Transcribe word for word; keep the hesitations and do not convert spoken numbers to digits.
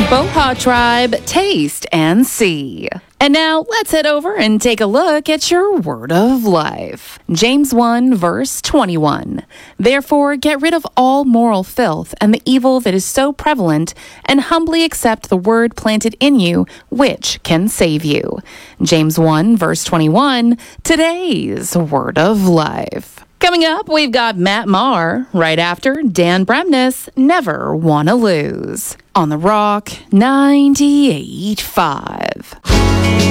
Boha Tribe, taste and see. And now let's head over and take a look at your word of life. James one, verse twenty-one. Therefore, get rid of all moral filth and the evil that is so prevalent, and humbly accept the word planted in you, which can save you. James one, verse twenty-one, today's word of life. Coming up, we've got Matt Maher, right after Dan Bremnes, Never Wanna Lose, on The Rock ninety-eight point five.